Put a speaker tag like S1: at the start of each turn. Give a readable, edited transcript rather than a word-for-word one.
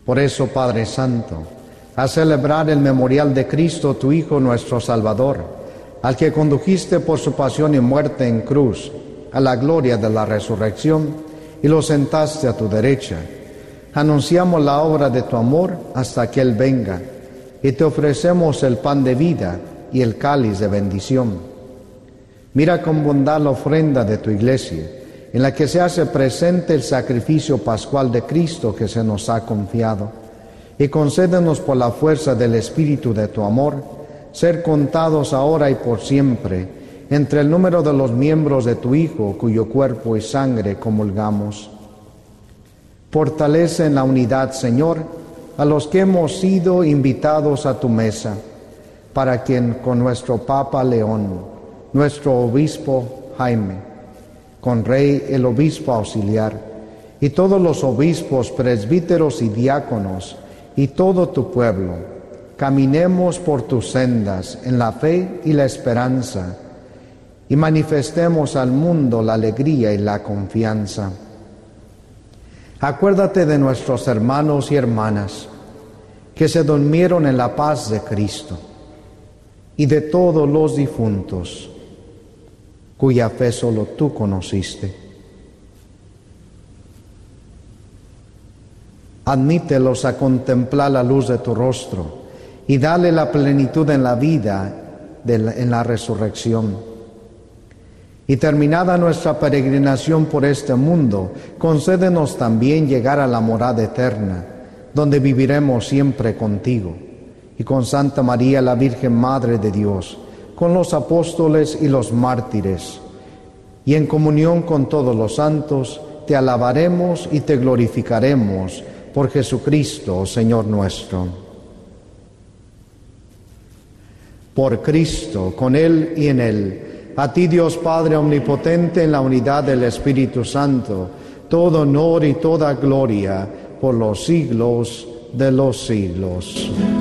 S1: Por eso, Padre Santo, a celebrar el memorial de Cristo, tu Hijo, nuestro Salvador, al que condujiste por su pasión y muerte en cruz a la gloria de la resurrección y lo sentaste a tu derecha, anunciamos la obra de tu amor hasta que Él venga, y te ofrecemos el pan de vida y el cáliz de bendición. Mira con bondad la ofrenda de tu Iglesia, en la que se hace presente el sacrificio pascual de Cristo que se nos ha confiado, y concédenos por la fuerza del Espíritu de tu amor, ser contados ahora y por siempre entre el número de los miembros de tu Hijo, cuyo cuerpo y sangre comulgamos. Fortalece en la unidad, Señor, a los que hemos sido invitados a tu mesa, para que con nuestro Papa León, nuestro Obispo Jaime, con Rey el Obispo Auxiliar, y todos los obispos, presbíteros y diáconos, y todo tu pueblo, caminemos por tus sendas en la fe y la esperanza, y manifestemos al mundo la alegría y la confianza. Acuérdate de nuestros hermanos y hermanas que se durmieron en la paz de Cristo, y de todos los difuntos, cuya fe solo tú conociste. Admítelos a contemplar la luz de tu rostro y dale la plenitud en la vida en la resurrección. Y terminada nuestra peregrinación por este mundo, concédenos también llegar a la morada eterna, donde viviremos siempre contigo, y con Santa María, la Virgen Madre de Dios, con los apóstoles y los mártires, y en comunión con todos los santos, te alabaremos y te glorificaremos por Jesucristo, Señor nuestro. Por Cristo, con Él y en Él, a ti, Dios Padre omnipotente, en la unidad del Espíritu Santo, todo honor y toda gloria por los siglos de los siglos.